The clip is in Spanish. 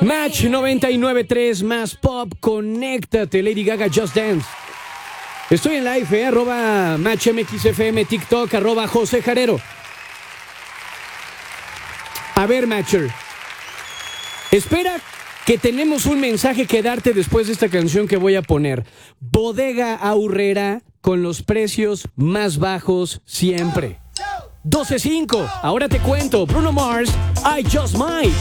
Match 99.3 más pop, conéctate, Lady Gaga, Just Dance. Estoy en live, arroba MatchMXFM, TikTok, arroba José Jarero. A ver, Matcher, espera que tenemos un mensaje que darte después de esta canción que voy a poner. Bodega Aurrera con los precios más bajos siempre. 12.5, ahora te cuento. Bruno Mars, I Just Might.